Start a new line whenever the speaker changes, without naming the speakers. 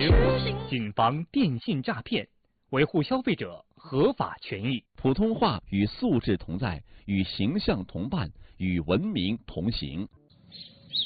学武，谨防电信诈骗，维护消费者合法权益。
普通话与素质同在，与形象同伴，与文明同行。